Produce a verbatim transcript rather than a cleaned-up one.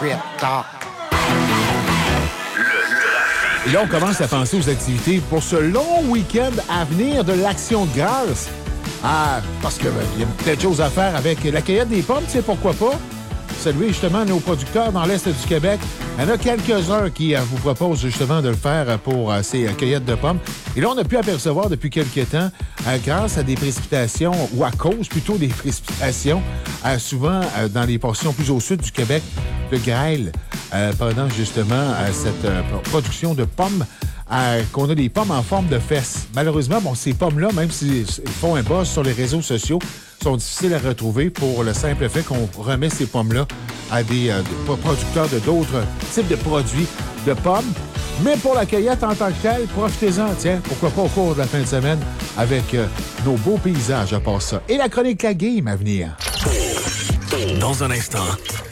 Trip Talk. Et là, on commence à penser aux activités pour ce long week-end à venir de l'Action de grâce. Ah, parce qu'il ben, y a peut-être chose à faire avec la cueillette des pommes, tu sais, pourquoi pas? Saluer justement nos producteurs dans l'Est du Québec. Il y en a quelques-uns qui euh, vous proposent justement de le faire pour euh, ces euh, cueillettes de pommes. Et là, on a pu apercevoir depuis quelques temps, euh, grâce à des précipitations, ou à cause plutôt des précipitations, euh, souvent euh, dans les portions plus au sud du Québec, de grêle, euh, pendant justement euh, cette euh, production de pommes, euh, qu'on a des pommes en forme de fesses. Malheureusement, bon, ces pommes-là, même s'ils font un buzz sur les réseaux sociaux, sont difficiles à retrouver pour le simple fait qu'on remet ces pommes-là à des euh, producteurs de d'autres types de produits de pommes. Mais pour la cueillette en tant que telle, profitez-en, tiens, pourquoi pas au cours de la fin de semaine avec euh, nos beaux paysages à part ça. Et la chronique La Game à venir. Dans un instant,